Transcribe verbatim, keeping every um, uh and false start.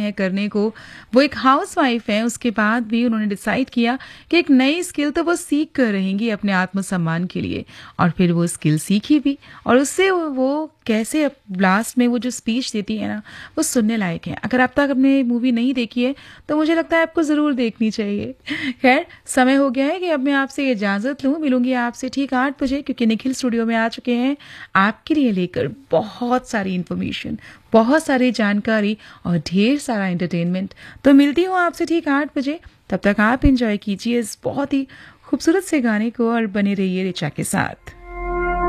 है करने को। वो एक हाउसवाइफ है, उसके बाद भी उन्होंने डिसाइड किया कि एक नई स्किल तो वो सीख कर रहेंगी अपने आत्मसम्मान के लिए, और फिर वो स्किल सीखी भी, और उससे वो कैसे लास्ट में वो जो स्पीच देती है ना, वो सुनने लायक है। अगर आप तक अपने मूवी नहीं देखी है तो मुझे लगता है आपको ज़रूर देखनी चाहिए। खैर, समय हो गया है कि अब मैं आपसे इजाज़त लूँ। मिलूंगी आपसे ठीक आठ बजे, क्योंकि निखिल स्टूडियो में आ चुके हैं आपके लिए लेकर बहुत सारी इन्फॉर्मेशन, बहुत सारी जानकारी और ढेर सारा एंटरटेनमेंट। तो मिलती हूँ आपसे ठीक आठ बजे। तब तक आप एंजॉय कीजिए इस बहुत ही खूबसूरत से गाने को और बने रहिए ऋचा के साथ।